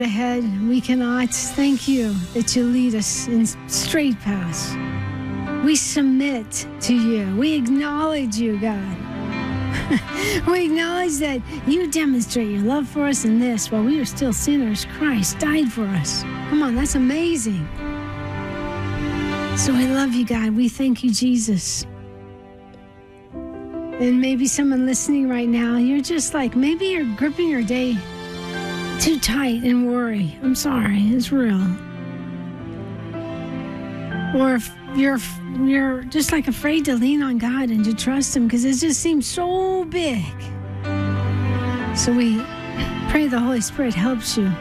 ahead. We cannot. Thank you that you lead us in straight paths. We submit to you. We acknowledge you, God. We acknowledge that you demonstrate your love for us in this. While we are still sinners, Christ died for us. Come on, that's amazing. So we love you, God. We thank you, Jesus. And maybe someone listening right now, you're just like, maybe you're gripping your day too tight and worry. I'm sorry, it's real. Or if you're just like afraid to lean on God and to trust Him because it just seems so big. So we pray the Holy Spirit helps you.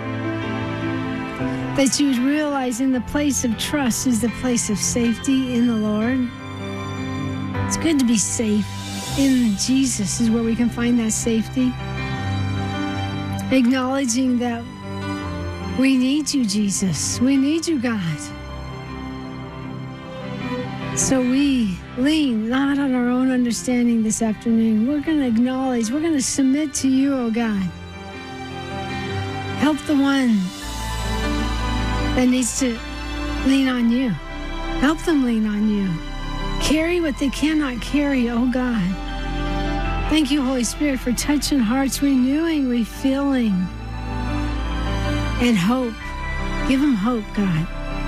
That you would realize in the place of trust is the place of safety in the Lord. It's good to be safe. In Jesus is where we can find that safety. Acknowledging that we need you, Jesus. We need you, God. So we lean not on our own understanding this afternoon. We're going to acknowledge, we're going to submit to you, oh God. Help the one that needs to lean on you. Help them lean on you. Carry what they cannot carry, oh God. Thank you, Holy Spirit, for touching hearts, renewing, refilling, and hope. Give them hope, God.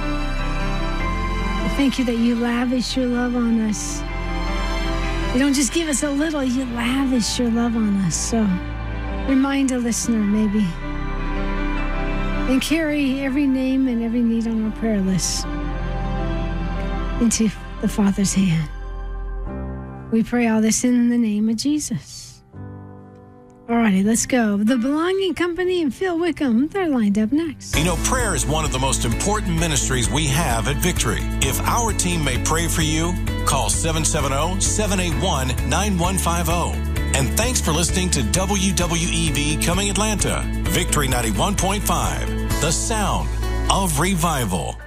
I thank you that you lavish your love on us. You don't just give us a little, you lavish your love on us. So remind a listener maybe. And carry every name and every need on our prayer list into the Father's hand. We pray all this in the name of Jesus. All righty, let's go. The Belonging Company and Phil Wickham, they're lined up next. You know, prayer is one of the most important ministries we have at Victory. If our team may pray for you, call 770-781-9150. And thanks for listening to WWEV Coming Atlanta, Victory 91.5, the sound of revival.